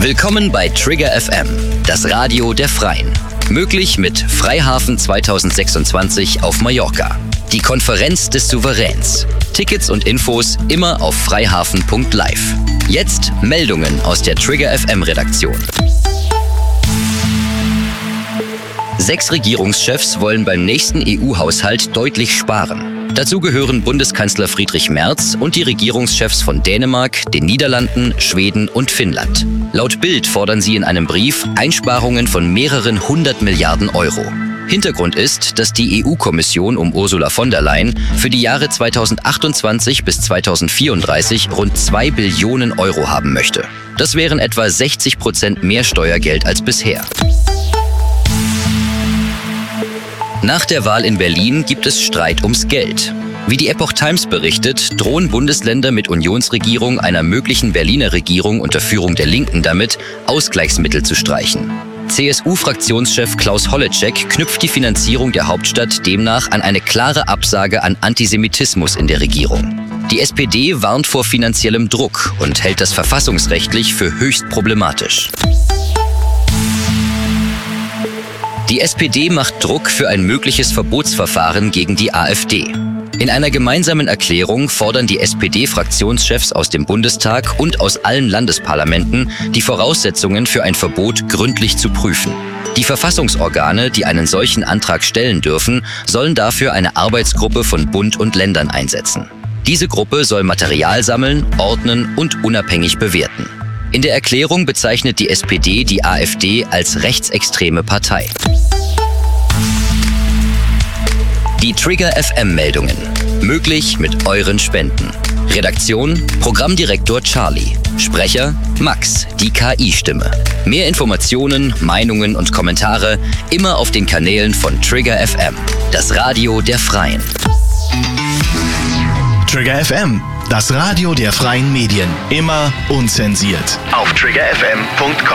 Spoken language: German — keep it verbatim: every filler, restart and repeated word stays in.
Willkommen bei Trigger F M, das Radio der Freien. Möglich mit Freihafen zweitausendsechsundzwanzig auf Mallorca. Die Konferenz des Souveräns. Tickets und Infos immer auf freihafen punkt live. Jetzt Meldungen aus der Trigger F M-Redaktion. Sechs Regierungschefs wollen beim nächsten E U-Haushalt deutlich sparen. Dazu gehören Bundeskanzler Friedrich Merz und die Regierungschefs von Dänemark, den Niederlanden, Schweden und Finnland. Laut Bild fordern sie in einem Brief Einsparungen von mehreren hundert Milliarden Euro. Hintergrund ist, dass die E U-Kommission um Ursula von der Leyen für die Jahre zweitausendachtundzwanzig bis zweitausendvierunddreißig rund zwei Billionen Euro haben möchte. Das wären etwa sechzig Prozent mehr Steuergeld als bisher. Nach der Wahl in Berlin gibt es Streit ums Geld. Wie die Epoch Times berichtet, drohen Bundesländer mit Unionsregierung einer möglichen Berliner Regierung unter Führung der Linken damit, Ausgleichsmittel zu streichen. C S U-Fraktionschef Klaus Holleczek knüpft die Finanzierung der Hauptstadt demnach an eine klare Absage an Antisemitismus in der Regierung. Die S P D warnt vor finanziellem Druck und hält das verfassungsrechtlich für höchst problematisch. Die S P D macht Druck für ein mögliches Verbotsverfahren gegen die AfD. In einer gemeinsamen Erklärung fordern die S P D-Fraktionschefs aus dem Bundestag und aus allen Landesparlamenten, die Voraussetzungen für ein Verbot gründlich zu prüfen. Die Verfassungsorgane, die einen solchen Antrag stellen dürfen, sollen dafür eine Arbeitsgruppe von Bund und Ländern einsetzen. Diese Gruppe soll Material sammeln, ordnen und unabhängig bewerten. In der Erklärung bezeichnet die S P D die AfD als rechtsextreme Partei. Die Trigger F M-Meldungen. Möglich mit euren Spenden. Redaktion: Programmdirektor Charlie. Sprecher: Max, die K I-Stimme. Mehr Informationen, Meinungen und Kommentare immer auf den Kanälen von Trigger F M, das Radio der Freien. Trigger F M, das Radio der freien Medien. Immer unzensiert. Auf trigger f m punkt com